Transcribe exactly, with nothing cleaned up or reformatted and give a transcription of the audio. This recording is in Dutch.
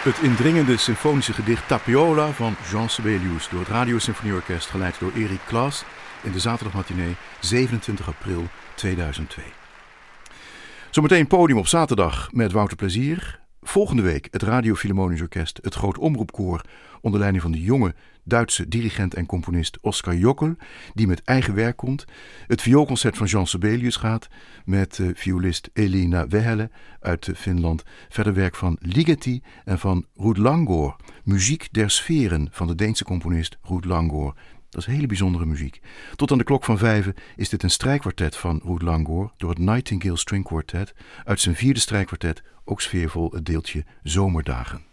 Het indringende symfonische gedicht Tapiola van Jean Sibelius door het Radiosymfonieorkest, geleid door Erik Klas, in de zaterdagmatinee zevenentwintig april tweeduizend twee. Zometeen podium op zaterdag met Wouter Plezier. Volgende week het Radio Philharmonisch Orkest, het Groot Omroepkoor onder leiding van de jonge Duitse dirigent en componist Oskar Jokl, die met eigen werk komt. Het vioolconcert van Jean Sibelius gaat met uh, violist Elina Vehele uit uh, Finland. Verder werk van Ligeti en van Ruud Langgaard. Muziek der sferen van de Deense componist Ruud Langgaard. Dat is hele bijzondere muziek. Tot aan de klok van vijven is dit een strijkkwartet van Ruud Langgaard door het Nightingale String Quartet uit zijn vierde strijkkwartet, ook sfeervol, het deeltje Zomerdagen.